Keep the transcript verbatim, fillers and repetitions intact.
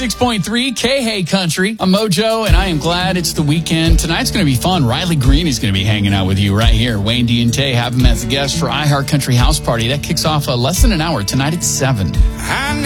six point three K-Hey Country. I'm Mojo, and I am glad it's the weekend. Tonight's going to be fun. Riley Green is going to be hanging out with you right here. Wayne D and Tay have him as a guest for iHeart Country House Party. That kicks off uh, less than an hour tonight at seven. I